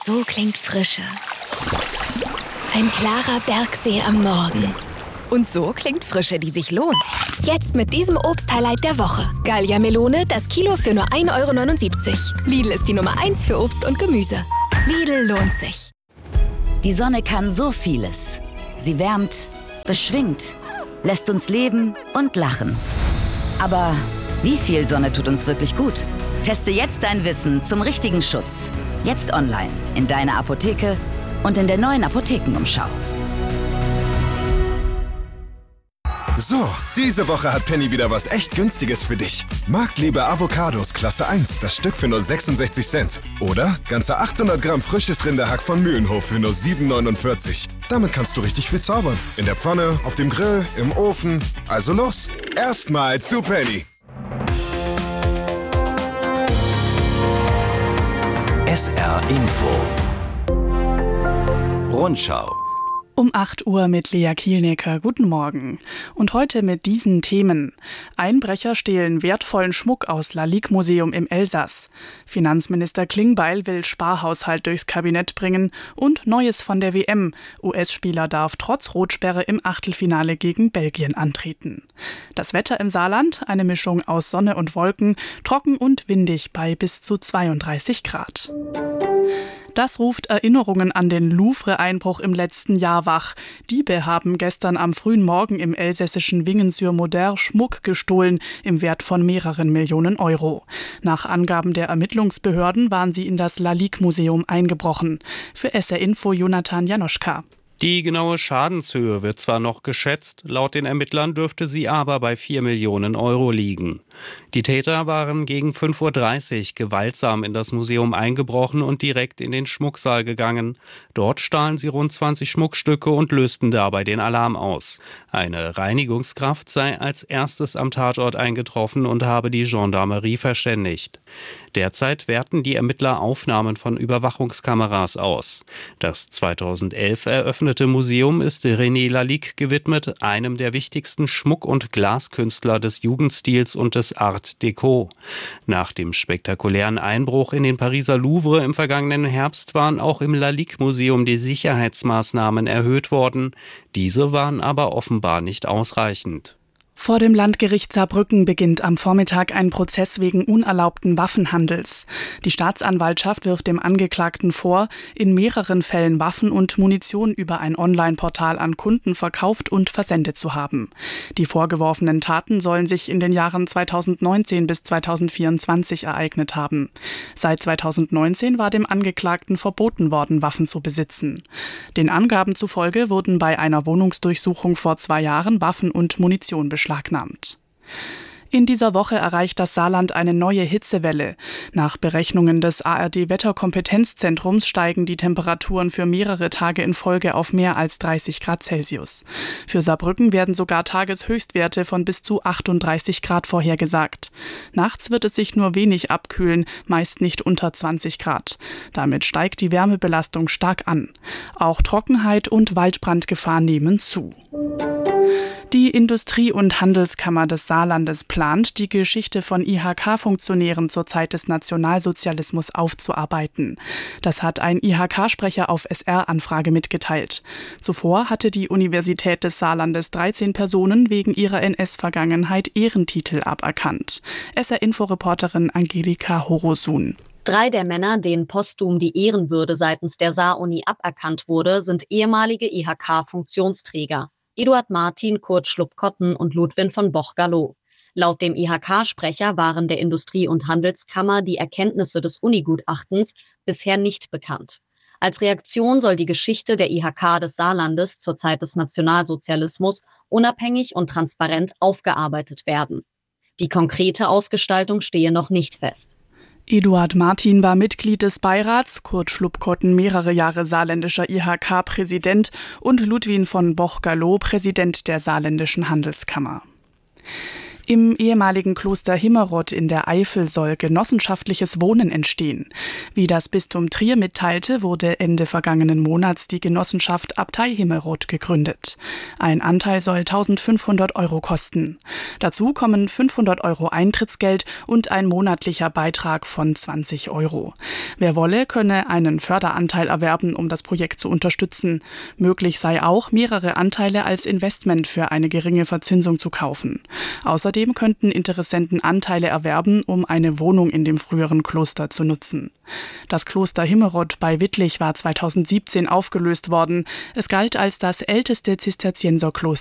So klingt Frische. Ein klarer Bergsee am Morgen. Und so klingt Frische, die sich lohnt. Jetzt mit diesem Obst-Highlight der Woche. Gallia Melone, das Kilo für nur 1,79 €. Lidl ist die Nummer 1 für Obst und Gemüse. Lidl lohnt sich. Die Sonne kann so vieles. Sie wärmt, beschwingt, lässt uns leben und lachen. Aber wie viel Sonne tut uns wirklich gut? Teste jetzt dein Wissen zum richtigen Schutz. Jetzt online, in deiner Apotheke und in der neuen Apothekenumschau. So, diese Woche hat Penny wieder was echt Günstiges für dich. Marktliebe Avocados Klasse 1, das Stück für nur 66 Cent. Oder ganze 800 Gramm frisches Rinderhack von Mühlenhof für nur 7,49 €. Damit kannst du richtig viel zaubern. In der Pfanne, auf dem Grill, im Ofen. Also los, erstmal zu Penny. SR Info Rundschau Um 8 Uhr mit Lea Kielnecker. Guten Morgen. Und heute mit diesen Themen. Einbrecher stehlen wertvollen Schmuck aus Lalique-Museum im Elsass. Finanzminister Klingbeil will Sparhaushalt durchs Kabinett bringen. Und Neues von der WM. US-Spieler darf trotz Rotsperre im Achtelfinale gegen Belgien antreten. Das Wetter im Saarland, eine Mischung aus Sonne und Wolken, trocken und windig bei bis zu 32 Grad. Das ruft Erinnerungen an den Louvre-Einbruch im letzten Jahr wach. Diebe haben gestern am frühen Morgen im elsässischen Wingen-sur-Moder Schmuck gestohlen im Wert von mehreren Millionen Euro. Nach Angaben der Ermittlungsbehörden waren sie in das Lalique-Museum eingebrochen. Für SR Info Jonathan Janoschka. Die genaue Schadenshöhe wird zwar noch geschätzt, laut den Ermittlern dürfte sie aber bei 4 Millionen Euro liegen. Die Täter waren gegen 5:30 Uhr gewaltsam in das Museum eingebrochen und direkt in den Schmucksaal gegangen. Dort stahlen sie rund 20 Schmuckstücke und lösten dabei den Alarm aus. Eine Reinigungskraft sei als erstes am Tatort eingetroffen und habe die Gendarmerie verständigt. Derzeit werten die Ermittler Aufnahmen von Überwachungskameras aus. Das 2011 eröffnete Museum ist René Lalique gewidmet, einem der wichtigsten Schmuck- und Glaskünstler des Jugendstils und des Art Deco. Nach dem spektakulären Einbruch in den Pariser Louvre im vergangenen Herbst waren auch im Lalique-Museum die Sicherheitsmaßnahmen erhöht worden. Diese waren aber offenbar nicht ausreichend. Vor dem Landgericht Saarbrücken beginnt am Vormittag ein Prozess wegen unerlaubten Waffenhandels. Die Staatsanwaltschaft wirft dem Angeklagten vor, in mehreren Fällen Waffen und Munition über ein Online-Portal an Kunden verkauft und versendet zu haben. Die vorgeworfenen Taten sollen sich in den Jahren 2019 bis 2024 ereignet haben. Seit 2019 war dem Angeklagten verboten worden, Waffen zu besitzen. Den Angaben zufolge wurden bei einer Wohnungsdurchsuchung vor 2 Jahren Waffen und Munition beschlagnahmt. In dieser Woche erreicht das Saarland eine neue Hitzewelle. Nach Berechnungen des ARD-Wetterkompetenzzentrums steigen die Temperaturen für mehrere Tage in Folge auf mehr als 30 Grad Celsius. Für Saarbrücken werden sogar Tageshöchstwerte von bis zu 38 Grad vorhergesagt. Nachts wird es sich nur wenig abkühlen, meist nicht unter 20 Grad. Damit steigt die Wärmebelastung stark an. Auch Trockenheit und Waldbrandgefahr nehmen zu. Die Industrie- und Handelskammer des Saarlandes plant, die Geschichte von IHK-Funktionären zur Zeit des Nationalsozialismus aufzuarbeiten. Das hat ein IHK-Sprecher auf SR-Anfrage mitgeteilt. Zuvor hatte die Universität des Saarlandes 13 Personen wegen ihrer NS-Vergangenheit Ehrentitel aberkannt. SR-Info-Reporterin Angelika Horosun. 3 der Männer, denen posthum die Ehrenwürde seitens der Saar-Uni aberkannt wurde, sind ehemalige IHK-Funktionsträger. Eduard Martin, Kurt Schlupp-Kotten und Ludwin von Boch-Gallo. Laut dem IHK-Sprecher waren der Industrie- und Handelskammer die Erkenntnisse des Uni-Gutachtens bisher nicht bekannt. Als Reaktion soll die Geschichte der IHK des Saarlandes zur Zeit des Nationalsozialismus unabhängig und transparent aufgearbeitet werden. Die konkrete Ausgestaltung stehe noch nicht fest. Eduard Martin war Mitglied des Beirats, Kurt Schlupp-Kotten mehrere Jahre saarländischer IHK-Präsident und Ludwin von Boch-Gallo Präsident der Saarländischen Handelskammer. Im ehemaligen Kloster Himmerod in der Eifel soll genossenschaftliches Wohnen entstehen. Wie das Bistum Trier mitteilte, wurde Ende vergangenen Monats die Genossenschaft Abtei Himmerod gegründet. Ein Anteil soll 1.500 € kosten. Dazu kommen 500 € Eintrittsgeld und ein monatlicher Beitrag von 20 €. Wer wolle, könne einen Förderanteil erwerben, um das Projekt zu unterstützen. Möglich sei auch, mehrere Anteile als Investment für eine geringe Verzinsung zu kaufen. Außerdem könnten Interessenten Anteile erwerben, um eine Wohnung in dem früheren Kloster zu nutzen. Das Kloster Himmerod bei Wittlich war 2017 aufgelöst worden. Es galt als das älteste Zisterzienserkloster